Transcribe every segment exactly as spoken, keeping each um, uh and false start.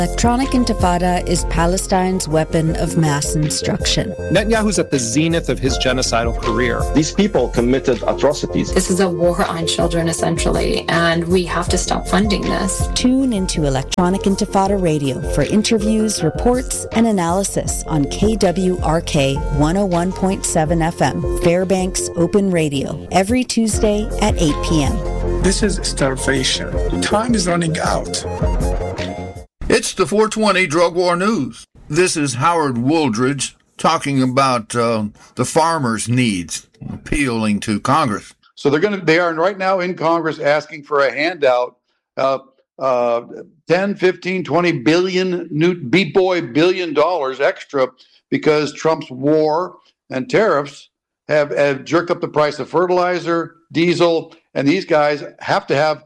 Electronic Intifada is Palestine's weapon of mass instruction. Netanyahu's at the zenith of his genocidal career. These people committed atrocities. This is a war on children, essentially, and we have to stop funding this. Tune into Electronic Intifada Radio for interviews, reports, and analysis on K W R K one oh one point seven F M, Fairbanks Open Radio, every Tuesday at eight p.m. This is starvation. Time is running out. It's the four twenty Drug War News. This is Howard Wooldridge talking about uh, the farmers' needs, appealing to Congress. So they're going to, they are right now in Congress asking for a handout, uh, uh, ten, fifteen, twenty billion new B-boy billion dollars extra because Trump's war and tariffs have, have jerked up the price of fertilizer, diesel, and these guys have to have.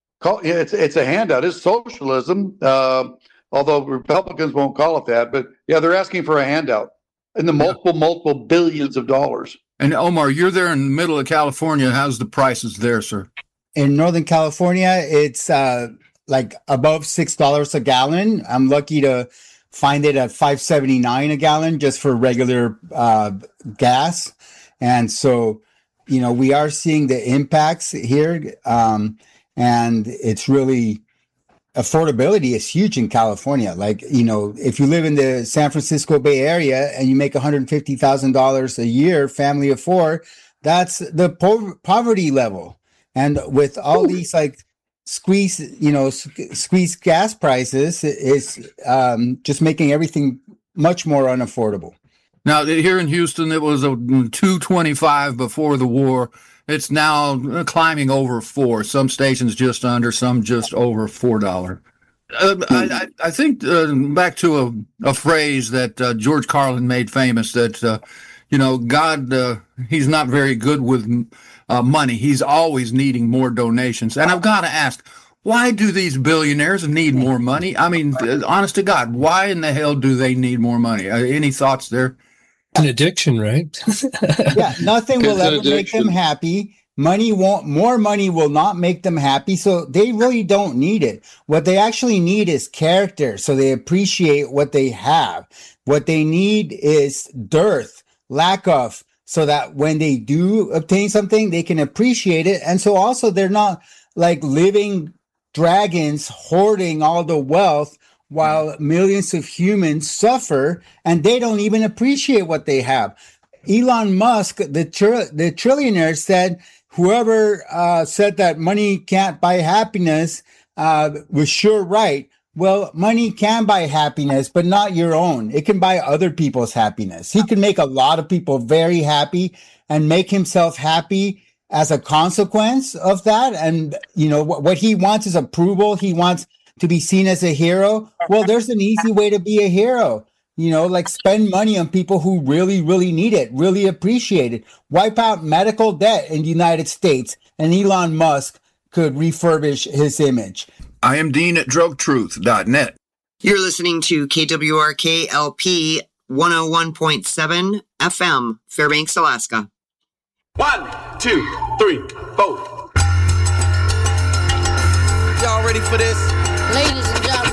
It's it's a handout. It's socialism, uh, although Republicans won't call it that. But yeah, they're asking for a handout in the multiple, yeah. multiple billions of dollars. And Omar, you're there in the middle of California. How's the prices there, sir? In Northern California, it's uh, like above six dollars a gallon. I'm lucky to find it at five seventy-nine a gallon just for regular uh, gas. And so, you know, we are seeing the impacts here. Um, And it's really, affordability is huge in California. Like, you know, if you live in the San Francisco Bay Area and you make one hundred fifty thousand dollars a year, family of four, that's the po- poverty level. And with all these like squeeze, you know, squeeze gas prices, it's um, just making everything much more unaffordable. Now, here in Houston, it was a two twenty-five before the war. It's now climbing over four. Some stations just under, some just over four dollars. Uh, I, I think uh, back to a, a phrase that uh, George Carlin made famous that, uh, you know, God, uh, he's not very good with uh, money. He's always needing more donations. And I've got to ask, why do these billionaires need more money? I mean, honest to God, why in the hell do they need more money? Uh, any thoughts there? An addiction, right? Yeah, nothing will ever make them happy. Money won't, more money will not make them happy. So they really don't need it. What they actually need is character. So they appreciate what they have. What they need is dearth, lack of, so that when they do obtain something, they can appreciate it. And so also they're not like living dragons hoarding all the wealth while millions of humans suffer and they don't even appreciate what they have. Elon Musk, the tr- the trillionaire, said whoever uh, said that money can't buy happiness uh, was sure right. Well, money can buy happiness, but not your own. It can buy other people's happiness. He can make a lot of people very happy and make himself happy as a consequence of that. And, you know, what, what he wants is approval. He wants to be seen as a hero. Well, there's an easy way to be a hero. You know, like spend money on people who really, really need it, really appreciate it. Wipe out medical debt in the United States, and Elon Musk could refurbish his image. I am Dean at drug truth dot net. You're listening to K W R K L P one oh one point seven F M, Fairbanks, Alaska. One, two, three, four. Y'all ready for this? Ladies and gentlemen,